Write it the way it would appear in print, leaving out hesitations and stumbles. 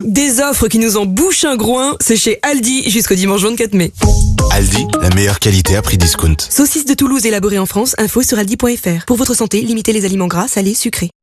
Des offres qui nous en bouchent un groin, c'est chez Aldi jusqu'au dimanche 24 mai. Aldi, la meilleure qualité à prix discount. Saucisses de Toulouse élaborées en France, info sur aldi.fr. Pour votre santé, limitez les aliments gras, salés, sucrés.